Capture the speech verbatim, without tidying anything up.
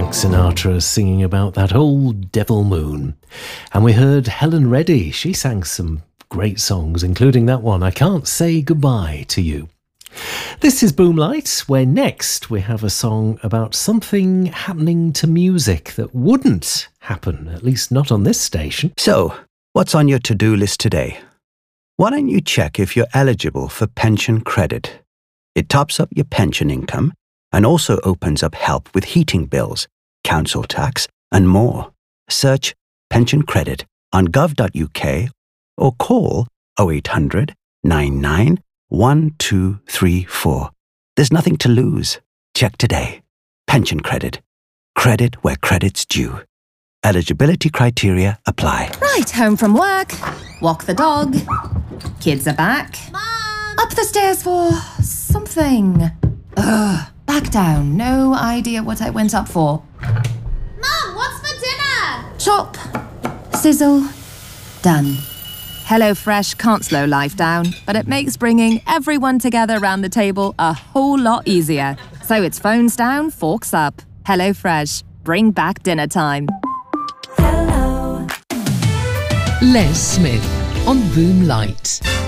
Frank Sinatra singing about that old devil moon. And we heard Helen Reddy. She sang some great songs, including that one, I Can't Say Goodbye to You. This is Boomlight, where next we have a song about something happening to music that wouldn't happen, at least not on this station. So, what's on your to-do list today? Why don't you check if you're eligible for pension credit? It tops up your pension income and also opens up help with heating bills, council tax, and more. Search pension credit on gov dot U K or call oh eight hundred, nine nine, one two three four. There's nothing to lose. Check today. Pension credit. Credit where credit's due. Eligibility criteria apply. Right, home from work. Walk the dog. Kids are back. Mom! Up the stairs for something. Ugh. Back down. No idea what I went up for. Mom, what's for dinner? Chop. Sizzle. Done. HelloFresh can't slow life down, but it makes bringing everyone together around the table a whole lot easier. So it's phones down, forks up. HelloFresh. Bring back dinner time. Les Smith on Boomlight.